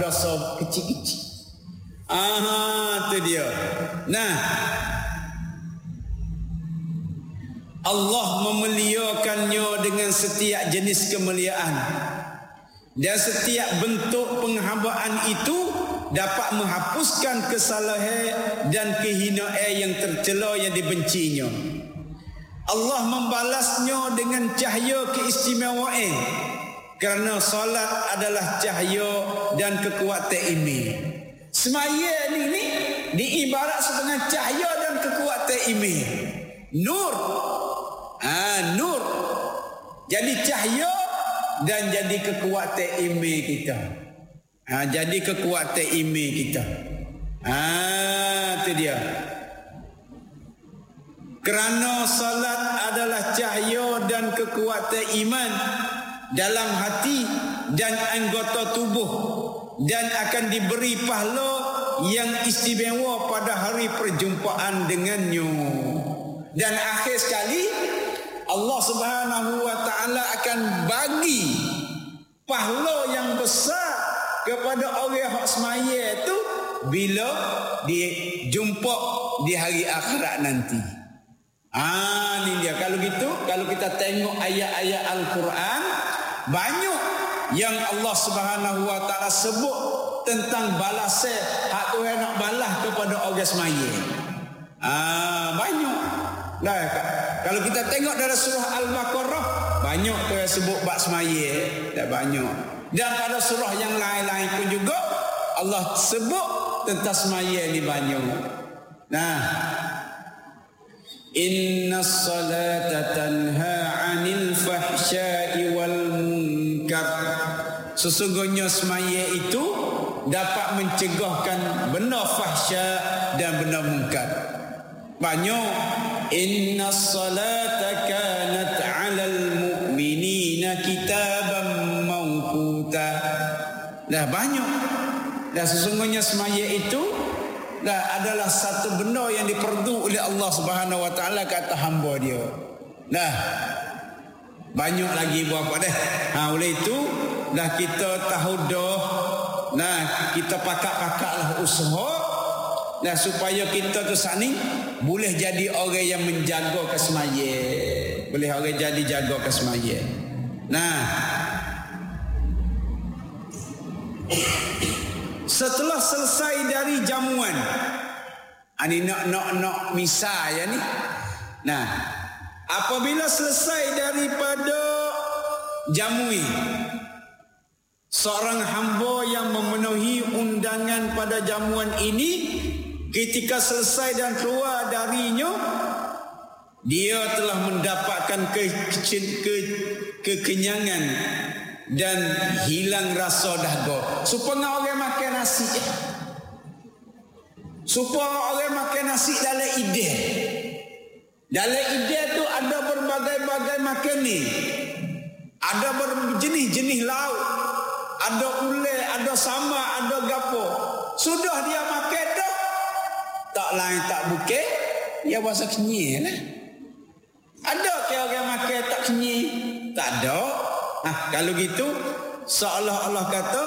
dosa kecil-kecil. Tu dia. Nah, Allah memuliakannya dengan setiap jenis kemuliaan. Dan setiap bentuk penghambaan itu dapat menghapuskan kesalahan dan kehinaan yang tercela yang dibencinya. Allah membalasnya dengan cahaya keistimewaan, kerana solat adalah cahaya dan kekuatan iman. Semaya ni diibarat setengah cahaya dan kekuatan iman. Nur. Nur. Jadi cahaya dan jadi kekuatan iman kita. Jadi kekuatan iman kita. Itu dia. Kerana salat adalah cahaya dan kekuatan iman dalam hati dan anggota tubuh, dan akan diberi pahala yang istimewa pada hari perjumpaan dengannya. Dan akhir sekali Allah Subhanahu wa taala akan bagi pahala yang besar kepada orang hak semaya tu bila dia jumpa di hari akhirat nanti. Ni dia. Kalau gitu, kalau kita tengok ayat-ayat Al-Quran, banyak yang Allah Subhanahu wa taala sebut tentang balasan hak Tuhan nak balas kepada orang semaya. Banyak. Nah, kalau kita tengok dari surah Al-Baqarah, banyak Tuhan sebut bab semaya, dah banyak. Dan pada surah yang lain-lain pun juga Allah sebut tentang semaya ni banyak. Nah, innas salata tanha 'anil fahsya'i wal munkar. Sesungguhnya semaya itu dapat mencegahkan benda fahsya dan benda munkar. Banyak. Innas salata kanat 'alal mu'minina kitaban mawquta. Dah banyak. Dan sesungguhnya semaya itu adalah satu benda yang diperdu oleh Allah Subhanahu wa taala ke atas hamba dia. Banyak lagi berapa dah. Oleh itu kita tahu dah. Kita pakak-pakaklah usaha supaya kita tu sani boleh jadi orang yang menjaga kesemaya. Boleh orang jadi jaga kesemaya. Setelah selesai dari jamuan, ini nak misal ya ni. Apabila selesai daripada jamui, seorang hamba yang memenuhi undangan pada jamuan ini, ketika selesai dan keluar darinya, dia telah mendapatkan kekenyangan dan hilang rasa dahaga. Supaya orang makan nasi, supaya orang makan nasi dalam ide. Dalam ide tu ada berbagai-bagai makan ni. Ada berjenis-jenis lauk, ada ulai, ada sama, ada gapo. Sudah dia makan dah, tak lain tak bukan, dia rasa kenyang lah. Ada ke orang makan tak kenyang? Tak ada. Kalau gitu seolah-olah kata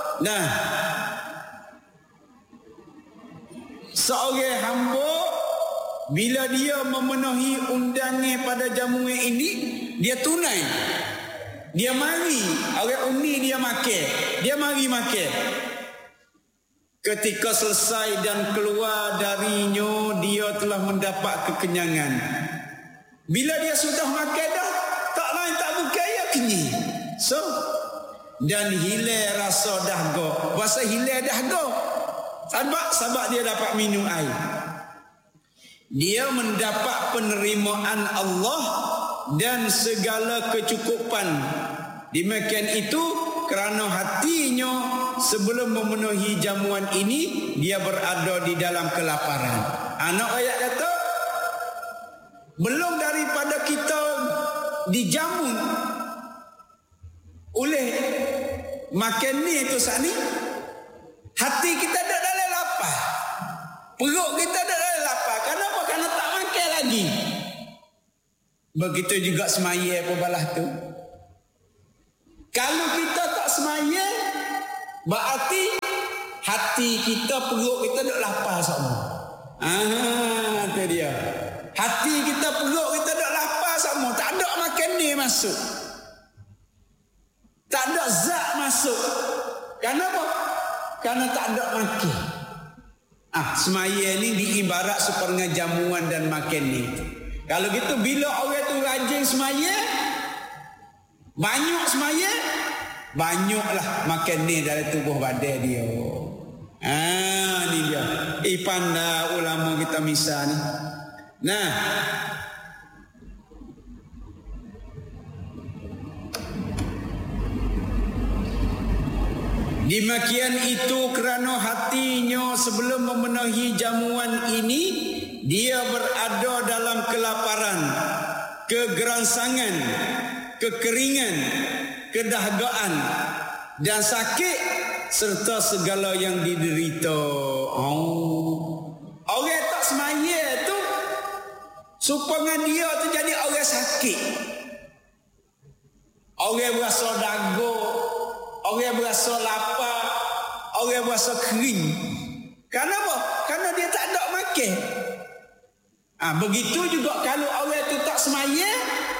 seorang hamba bila dia memenuhi undangan pada jamuan ini, dia tunai, dia mari, orang uni dia makan, dia mari makan. Ketika selesai dan keluar darinya, dia telah mendapat kekenyangan. Bila dia sudah makan dah, tak lain tak bukan, ya kenyang. Dan hilang rasa dahaga. Bahasa hilang dahaga, sebab dia dapat minum air. Dia mendapat penerimaan Allah dan segala kecukupan. Demikian itu kerana hatinya sebelum memenuhi jamuan ini, dia berada di dalam kelaparan. Anak ayat kata, belum daripada kita dijamu oleh makan ni tu saat ni, hati kita dah dalam lapar, perut kita dah dalam lapar. Kenapa? Kerana tak makan lagi. Begitu juga semaya apa balas tu. Kalau kita tak semaya, berarti hati kita, perut kita duk lapar sama. Itu dia. Hati kita, perut kita duk lapar sama. Tak ada makan ni masuk. Tak ada zat masuk. Kenapa? Kerana tak ada makan. Semaya ni diibarat seperti jamuan dan makan ni. Kalau gitu bila orang tu rajin semaya, banyak semaya, banyaklah makan ni dalam tubuh badan dia. Ni dia. Pandai ulama kita misal ni. Nah, demikian itu kerana hatinya sebelum memenuhi jamuan ini, dia berada dalam kelaparan, kegerangsangan, kekeringan, kedahgaan dan sakit serta segala yang diderita. Orang tak semaya tu supaya dia tu jadi orang sakit. Orang berasa dagu, orang berasa lapar, orang berasa kering. Kenapa? Kerana dia tak ada makan. Begitu juga kalau orang tu tak semaya,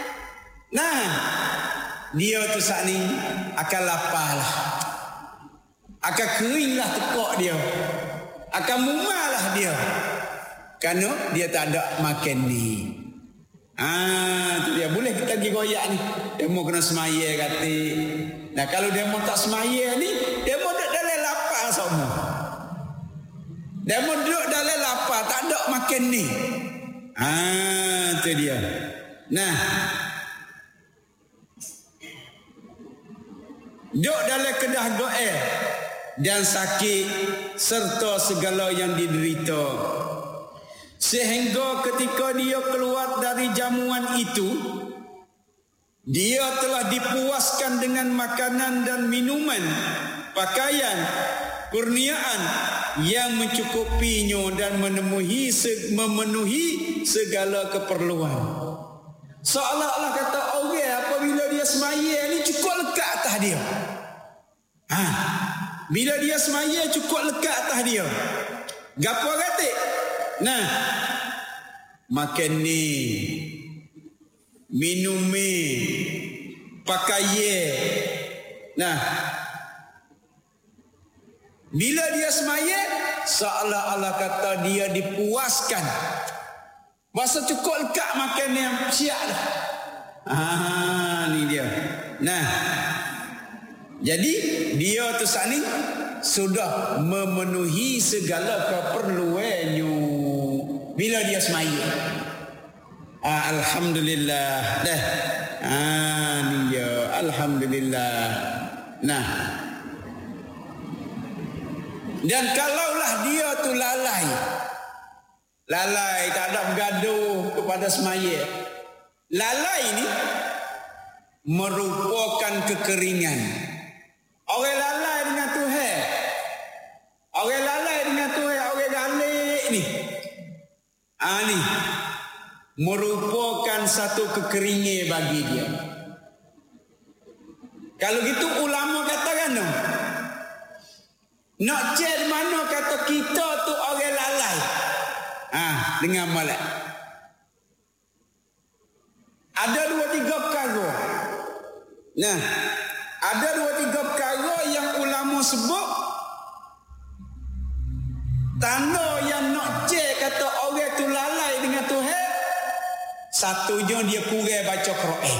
dia tu saat ni akan lapar lah, akan kering lah tekak dia, akan mumah lah dia, kerana dia tak ada makan ni. Tu dia. Boleh kita pergi goyak ni, demo kena semaya kata. Nah, kalau demo tak semaya ni, demo duduk dalam lapar semua. Demo duduk dalam lapar, tak ada makan ni. Itu dia. Nah, duduk dalam kedahgaan dan sakit serta segala yang diderita. Sehingga ketika dia keluar dari jamuan itu, dia telah dipuaskan dengan makanan dan minuman, pakaian, kurniaan yang mencukupinya dan memenuhi segala keperluan. Seolah-olah kata orang apabila dia semaya ni cukup lekat atas dia. Bila dia semaya cukup lekat atas dia. Gapo kata? Nah, makan ni, minum ni, pakaian. Nah, bila dia semaya, seolah-olah kata dia dipuaskan. Masa cukup lekat makan yang siap dah. Ni dia. Nah, jadi dia tu saat ni sudah memenuhi segala keperluannya bila dia semaya. Alhamdulillah dah. Ni dia. Alhamdulillah. Nah, dan kalaulah dia tu lalai, tak ada bergaduh kepada semaya, lalai ni merupakan kekeringan. Orang lalai dengan Tuhan, orang lalai dengan Tuhan, orang galik ni, ni merupakan satu kekeringan bagi dia. Kalau gitu ulama katakan dong, nak cek mana kata kita tu orang lalai. Dengan malak. Ada 2-3 perkara. Nah, ada 2-3 perkara yang ulama sebut tanda yang nak cek kata orang tu lalai dengan Tuhan. Satunya dia kurang baca Quran.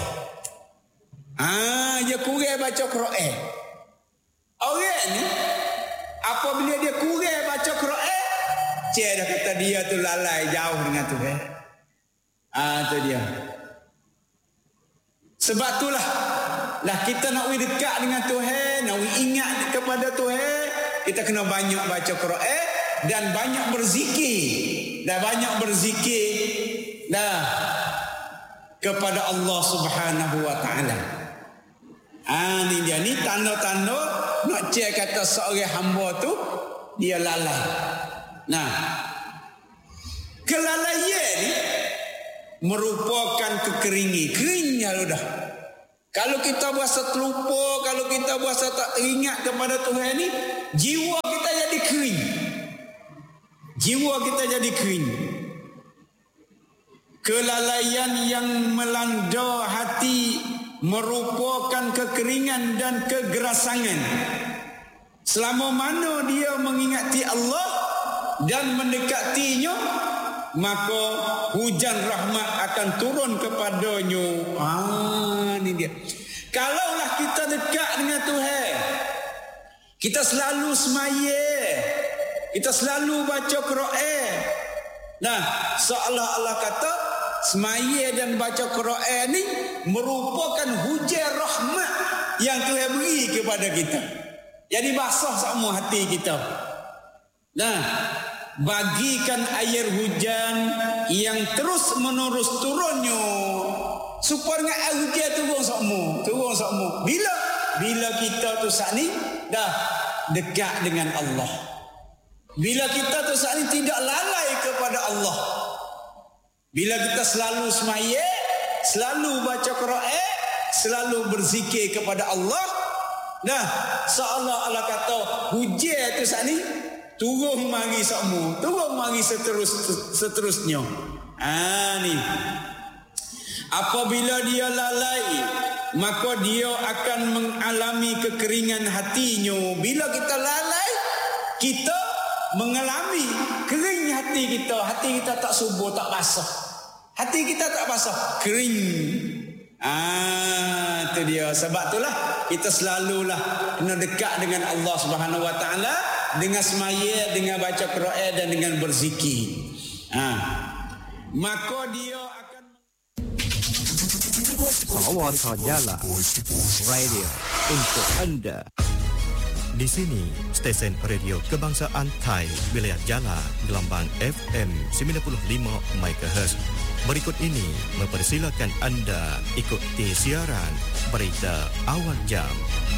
Dia kurang baca Quran. Orang ni apabila dia kurang baca Quran, cik dah kata dia tu lalai jauh dengan Tuhan. Tu dia. Sebab itulah kita nak dekat dengan Tuhan, nak ingat kepada Tuhan, kita kena banyak baca Quran dan banyak berzikir. Kepada Allah Subhanahu wa taala. Ni dia, ni tanda-tanda nak cek kata seorang hamba tu dia lalai. Nah, kelalaian ni merupakan keringnya dah. Kalau kita berasa terlupa, kalau kita berasa tak teringat kepada Tuhan ni, jiwa kita jadi jiwa kita jadi kering. Kelalaian yang melanda hati merupakan kekeringan dan kegerasangan. Selama mana dia mengingati Allah dan mendekatinya, maka hujan rahmat akan turun kepadanya. Ini dia. Kalaulah kita dekat dengan Tuhan, kita selalu semaya, kita selalu baca Quran. Nah, seolah Allah kata semaya dan baca Quran ni merupakan hujan rahmat yang Tuhan beri kepada kita. Jadi basah semua hati kita. Nah, bagikan air hujan yang terus menerus turunnya supaya air hujan turun semua. Bila kita tu saat ni dah dekat dengan Allah. Bila kita tu saat ni tidak lalai kepada Allah. Bila kita selalu semaya, selalu baca Quran, selalu berzikir kepada Allah, dah seolah Allah kata hujan tu saat ni turun mari semua, turun mari seterusnya. Ni. Apabila dia lalai, maka dia akan mengalami kekeringan hatinya. Bila kita lalai, kita mengalami kering hati kita. Hati kita tak subur, tak basah. Hati kita tak basah, kering. Itu dia. Sebab itulah kita selalulah kena dekat dengan Allah Subhanahu Wa Taala dengan semaya, dengan baca Quran dan dengan berzikir. Maka dia akan Sawata Jala Radio untuk Anda. Di sini stesen radio kebangsaan Thai wilayah Jala gelombang FM 95 MHz. Berikut ini mempersilakan Anda ikuti siaran berita awal jam.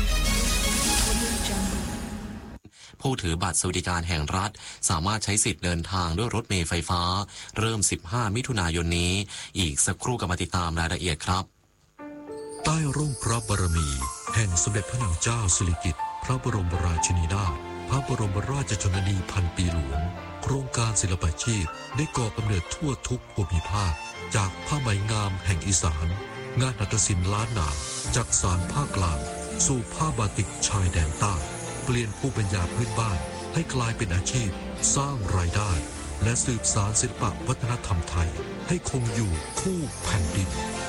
ผู้ถือบัตรสวัสดิการแห่งรัฐสามารถใช้สิทธิ์เดินทางด้วยรถเมล์ไฟฟ้าเริ่ม15มิถุนายนนี้อีกสักครู่กลับมาติดตามรายละเอียดครับใต้ร่มพระบารมีแห่งสมเด็จพระนางเจ้าสิริกิติ์พระบรมราชินีนาถพระบรมราชชนนีพันปีหลวงโครงการศิลปาชีพได้ก่อกำเนิดทั่วทุกภูมิภาคจากผ้าไหมงามแห่งอีสานงานหัตถศิลป์ล้านนาจากสานภาคกลางสู่ผ้าบาติกชายแดนใต้เปลี่ยนภูมิปัญญาพื้นบ้านให้กลายเป็นอาชีพสร้างรายได้และสืบสานศิลปวัฒนธรรมไทยให้คงอยู่คู่แผ่นดิน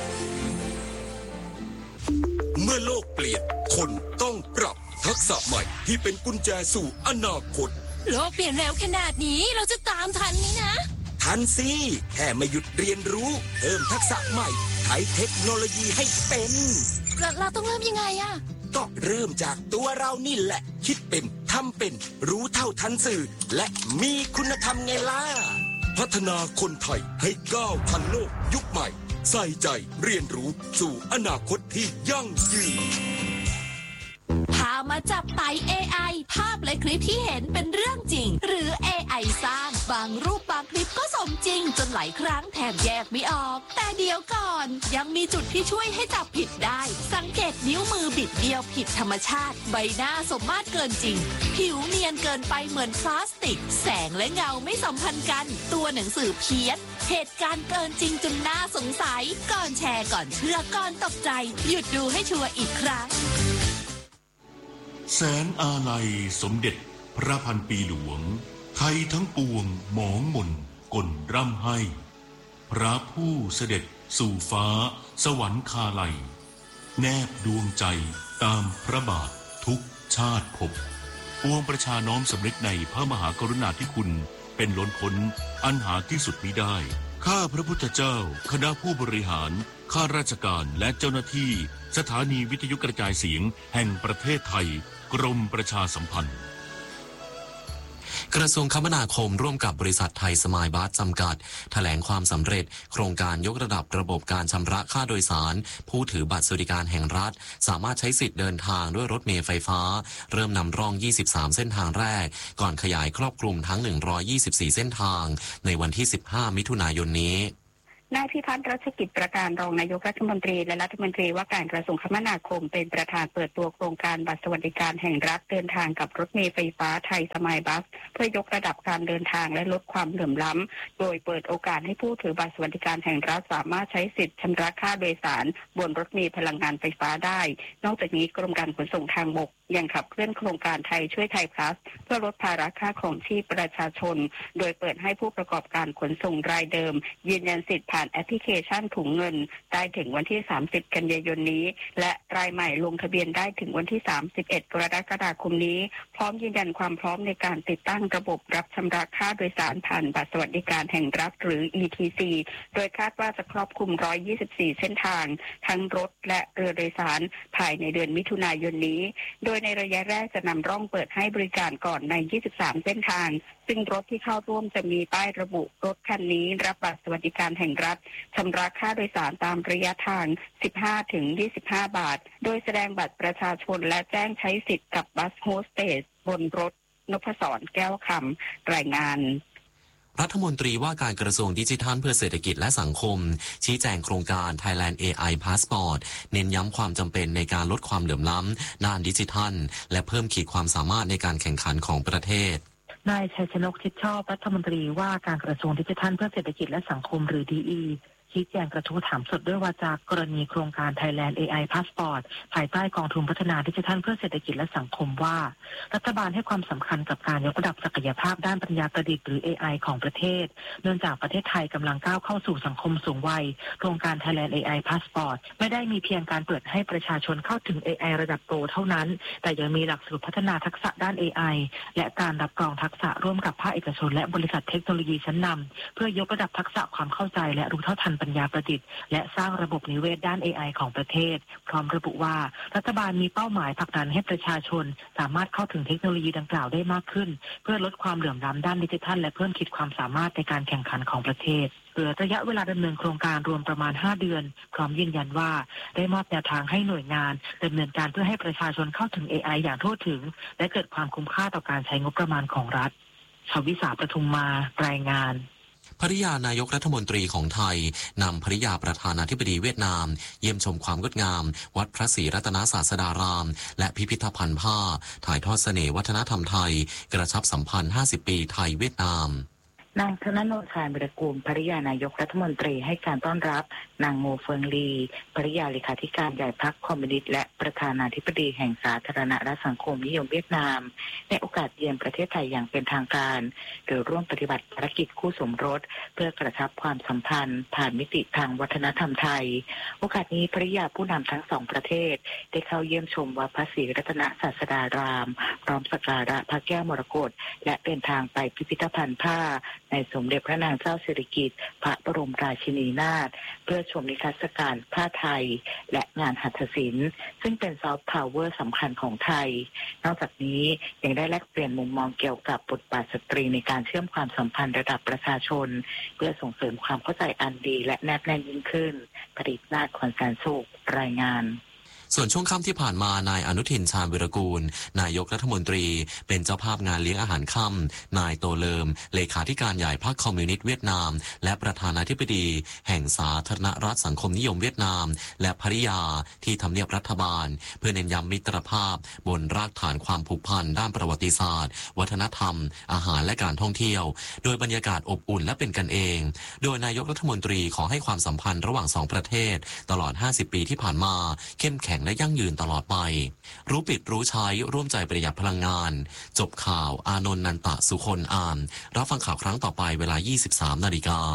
เมื่อโลกเปลี่ยนคนต้องปรับทักษะใหม่ที่เป็นกุญแจสู่อนาคตโลกเปลี่ยนเร็วขนาดนี้เราจะตามทันไหมนะทันสิแค่ไม่หยุดเรียนรู้เพิ่มทักษะใหม่ใช้เทคโนโลยีให้เป็นเราต้องเริ่มยังไงอะก็เริ่มจากตัวเรานี่แหละคิดเป็นทำเป็นรู้เท่าทันสื่อและมีคุณธรรมไงล่ะพัฒนาคนไทยให้ก้าวทันโลกยุคใหม่ใส่ใจเรียนรู้สู่อนาคตที่ยั่งยืนพามาจับไต่ AI ภาพและคลิปที่เห็นเป็นเรื่องจริงหรือ AI สร้างบางรูปบางคลิปก็สมจริงจนหลายครั้งแทบแยกไม่ออกแต่เดี๋ยวก่อนยังมีจุดที่ช่วยให้จับผิดได้สังเกตนิ้วมือบิดเบี้ยวผิดธรรมชาติใบหน้าสมมาตรเกินจริงผิวเนียนเกินไปเหมือนพลาสติกแสงและเงาไม่สัมพันธ์กันตัวหนังสือเพี้ยนเหตุการณ์เกินจริงจนน่าสงสัยก่อนแชร์ก่อนเชื่อก่อนตกใจหยุดดูให้ชัวร์อีกครั้งแสนอาลัยสมเด็จพระพันปีหลวงไทยทั้งปวงหมองมนกลร่ำให้พระผู้เสด็จสู่ฟ้าสวรรคาลัยแนบดวงใจตามพระบาททุกชาติภพปวงประชาน้อมสำนึกในพระมหากรุณาธิคุณเป็นล้นพ้นอันหาที่สุดมิได้ข้าพระพุทธเจ้าคณะผู้บริหารข้าราชการและเจ้าหน้าที่สถานีวิทยุกระจายเสียงแห่งประเทศไทยกรมประชาสัมพันธ์กระทรวงคมนาคมร่วมกับบริษัทไทยสมายบัสจำกัดแถลงความสำเร็จโครงการยกระดับระบบการชำระค่าโดยสารผู้ถือบัตรสวัสดิการแห่งรัฐสามารถใช้สิทธิ์เดินทางด้วยรถเมล์ไฟฟ้าเริ่มนำร่อง23เส้นทางแรกก่อนขยายครอบคลุมทั้ง124เส้นทางในวันที่15มิถุนายนนี้นายพิพัฒน์รัชกิจประการรองนายกรัฐมนตรีและรัฐมนตรีว่าการกระทรวงคมนาคมเป็นประธานเปิดตัวโครงการบัตรสวัสดิการแห่งรัฐเดินทางกับรถเมล์ไฟฟ้าไทยสมายบัสเพื่อยกระดับการเดินทางและลดความเหลื่อมล้ำโดยเปิดโอกาสให้ผู้ถือบัตรสวัสดิการแห่งรัฐสามารถใช้สิทธิ์ชำระค่าโดยสารบนรถเมล์พลังงานไฟฟ้าได้นอกจากนี้กรมการขนส่งทางบกยังขับเคลื่อนโครงการไทยช่วยไทยพลัสเพื่อลดภาระค่าครองชีพประชาชนโดยเปิดให้ผู้ประกอบการขนส่งรายเดิมยืนยันสิทธิ์ผ่านแอปพลิเคชันถุงเงินได้ถึงวันที่30กันยายนนี้และรายใหม่ลงทะเบียนได้ถึงวันที่31กรกฎาคมนี้พร้อมยืนยันความพร้อมในการติดตั้งระบบรับชำระค่าโดยสารผ่านบัตรสวัสดิการแห่งรัฐหรือ ETC โดยคาดว่าจะครอบคลุม124เส้นทางทั้งรถและเรือโดยสารภายในเดือนมิถุนายนนี้โดยในระยะแรกจะนำร่องเปิดให้บริการก่อนใน23เส้นทางซึ่งรถที่เข้าร่วมจะมีป้ายระบุรถคันนี้รับบัตรสวัสดิการแห่งรัฐชำระค่าโดยสารตามระยะทาง 15-25 บาทโดยแสดงบัตรประชาชนและแจ้งใช้สิทธิ์กับบัสโฮสเตสบนรถนพศรแก้วคำรายงานรัฐมนตรีว่าการกระทรวงดิจิทัลเพื่อเศรษฐกิจและสังคมชี้แจงโครงการ Thailand AI Passport เน้นย้ำความจำเป็นในการลดความเหลื่อมล้ำด้านดิจิทัลและเพิ่มขีดความสามารถในการแข่งขันของประเทศนายชัยชนกชิดชอบรัฐมนตรีว่าการกระทรวงดิจิทัลเพื่อเศรษฐกิจและสังคมหรือ DEชี้แจงกระทู้ถามสดด้วยวาจากรณีโครงการ Thailand AI Passport ภายใต้กองทุนพัฒนาดิจิทัลเพื่อเศรษฐกิจและสังคมว่ารัฐบาลให้ความสำคัญกับการยกระดับศักยภาพด้านปัญญาประดิษฐ์หรือ AI ของประเทศเนื่องจากประเทศไทยกำลังก้าวเข้าสู่สังคมสูงวัยโครงการ Thailand AI Passport ไม่ได้มีเพียงการเปิดให้ประชาชนเข้าถึง AI ระดับโปรเท่านั้นแต่ยังมีหลักสูตรพัฒนาทักษะด้าน AI และการรับรองทักษะร่วมกับภาคเอกชนและบริษัทเทคโนโลยีชั้นนำเพื่อยกระดับทักษะความเข้าใจและรู้เท่าทันปัญญาประดิษฐ์และสร้างระบบนิเวศด้าน AI ของประเทศพร้อมระบุว่ารัฐบาลมีเป้าหมายผลักดันให้ประชาชนสามารถเข้าถึงเทคโนโลยีดังกล่าวได้มากขึ้นเพื่อลดความเหลื่อมล้ำด้านดิจิทัลและเพิ่มขีดความสามารถในการแข่งขันของประเทศเหลือระยะเวลาดำเนินโครงการรวมประมาณ5เดือนพร้อมยืนยันว่าได้มอบแนวทางให้หน่วยงานดำเนินการเพื่อให้ประชาชนเข้าถึง AI อย่างทั่วถึงและเกิดความคุ้มค่าต่อการใช้งบประมาณของรัฐชวิสาประทุมมารายงานภริยานายกรัฐมนตรีของไทยนำภริยาประธานาธิบดีเวียดนามเยี่ยมชมความงดงามวัดพระศรีรัตนศาสดารามและพิพิธภัณฑ์ผ้าถ่ายทอดเสน่ห์วัฒนธรรมไทยกระชับสัมพันธ์50ปีไทยเวียดนามนางธนโนชาญวิรกูลภริยานายกรัฐมนตรีให้การต้อนรับนางโมเฟิงลีภริยาเลขาธิการใหญ่พรรคคอมมิวนิสต์และประธานาธิบดีแห่งสาธารณรัฐสังคมนิยมเวียดนามในโอกาสเยือนประเทศไทยอย่างเป็นทางการโดยร่วมปฏิบัติภารกิจคู่สมรสเพื่อกระชับความสัมพันธ์ผ่านมิติทางวัฒนธรรมไทยโอกาสนี้ภริยาผู้นำทั้งสองประเทศได้เข้าเยี่ยมชมวัดพระศรีรัตนศาสดารามพร้อมสักการะพระแก้วมรกตและเดินทางไปพิพิธภัณฑ์ผ้าในสมเด็จพระนางเจ้าสิริกิติ์พระบรมราชินีนาถเพื่อชมนิทรรศการผ้าไทยและงานหัตถศิลป์ซึ่งเป็นซอฟต์พาวเวอร์สำคัญของไทยนอกจากนี้ยังได้แลกเปลี่ยนมุมมองเกี่ยวกับบทบาทสตรีในการเชื่อมความสัมพันธ์ระดับประชาชนเพื่อส่งเสริมความเข้าใจอันดีและแนบแน่นยิ่งขึ้นปริศนาถ ขวัญแสนสุขรายงานส่วนช่วงค่ำที่ผ่านมานายอนุทินชาญวิรากูลนายกรัฐมนตรีเป็นเจ้าภาพงานเลี้ยงอาหารค่ำนายโตเลิมเลขาธิการใหญ่พรรคคอมมิวนิสต์เวียดนามและประธานาธิบดีแห่งสาธารณรัฐสังคมนิยมเวียดนามและภริยาที่ทำเนียบรัฐบาลเพื่อเน้นย้ำมิตรภาพบนรากฐานความผูกพันด้านประวัติศาสตร์วัฒนธรรมอาหารและการท่องเที่ยวโดยบรรยากาศอบอุ่นและเป็นกันเองโดยนายกรัฐมนตรีขอให้ความสัมพันธ์ระหว่าง2ประเทศตลอด50ปีที่ผ่านมาเข้มแข็งและยั่งยืนตลอดไปรู้ปิดรู้ใช้ร่วมใจประหยัดพลังงานจบข่าวอานนท์นันตะสุคนอ่านรับฟังข่าวครั้งต่อไปเวลา 23:00 น.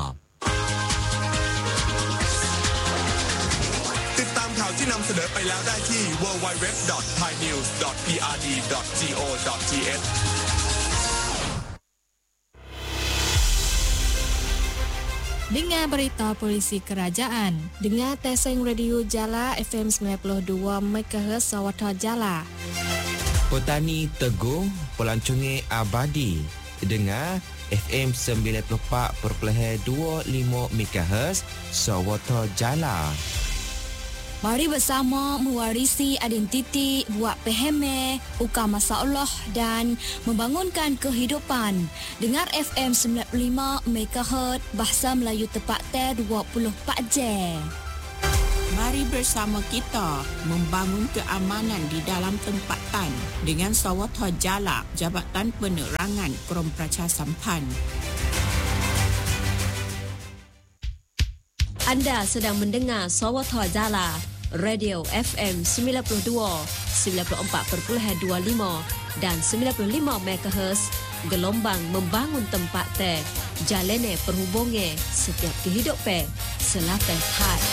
ติดตามข่าวที่นำเสนอไปแล้วได้ที่ www.thainews.prd.go.th Dengar berita polisi kerajaan. Dengar Teseng Radio Jala FM 92 MHz Sawatha Jala. Petani Teguh, Pelancongan Abadi. Dengar FM 94.25 MHz Sawatha Jala. Mari bersama mewarisi identiti, buat peheme, ukar masalah dan membangunkan kehidupan. Dengar FM 95 MHz Bahasa Melayu tepat 24 jam. Mari bersama kita membangun keamanan di dalam tempatan dengan Sawatha Jala, Jabatan Penerangan Krom Pracha Sampan. Anda sedang mendengar Sawatha Jala, Radio FM 92, 94.25 dan 95 MHz, gelombang membangun tempat teh, jalene perhubungan setiap kehidupan, selatan hat.